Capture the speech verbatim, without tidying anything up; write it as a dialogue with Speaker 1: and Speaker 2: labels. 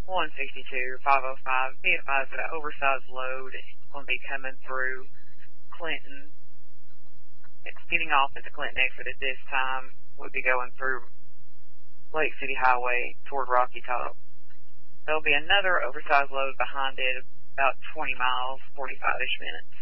Speaker 1: one sixty-two, five oh five. Be advised that an oversized load will be coming through Clinton. It's getting off at the Clinton exit at this time. We'll be going through Lake City Highway toward Rocky Top. There'll be another oversized load behind it, about twenty miles, forty-five-ish minutes.